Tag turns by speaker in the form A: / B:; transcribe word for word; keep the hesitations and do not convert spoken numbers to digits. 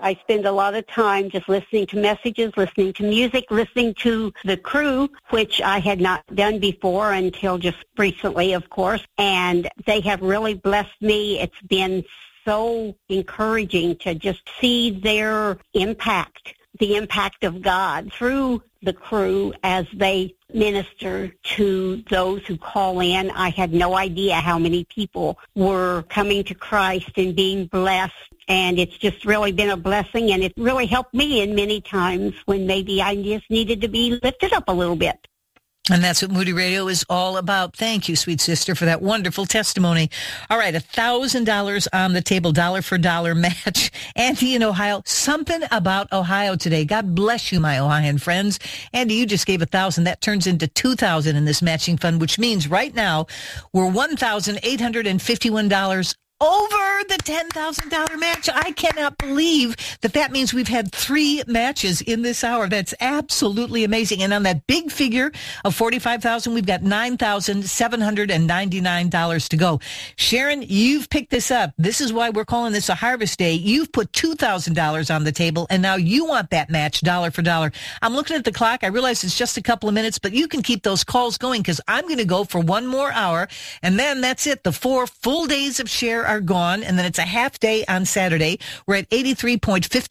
A: I spend a lot of time just listening to messages, listening to music, listening to the crew, which I had not done before until just recently, of course. And they have really blessed me. It's been so encouraging to just see their impact, the impact of God through the crew as they minister to those who call in. I had no idea how many people were coming to Christ and being blessed, and it's just really been a blessing, and it really helped me in many times when maybe I just needed to be lifted up a little bit.
B: And that's what Moody Radio is all about. Thank you, sweet sister, for that wonderful testimony. All right, one thousand dollars on the table, dollar for dollar match. Andy in Ohio, something about Ohio today. God bless you, my Ohioan friends. Andy, you just gave one thousand dollars. That turns into two thousand dollars in this matching fund, which means right now we're one thousand eight hundred fifty-one dollars over the ten thousand dollars match. I cannot believe that that means we've had three matches in this hour. That's absolutely amazing. And on that big figure of forty-five thousand dollars, we've got nine thousand seven hundred ninety-nine dollars to go. Sharon, you've picked this up. This is why we're calling this a harvest day. You've put two thousand dollars on the table, and now you want that match dollar for dollar. I'm looking at the clock. I realize it's just a couple of minutes, but you can keep those calls going because I'm going to go for one more hour, and then that's it. The four full days of Share are gone, and then it's a half day on Saturday. We're at eighty-three point five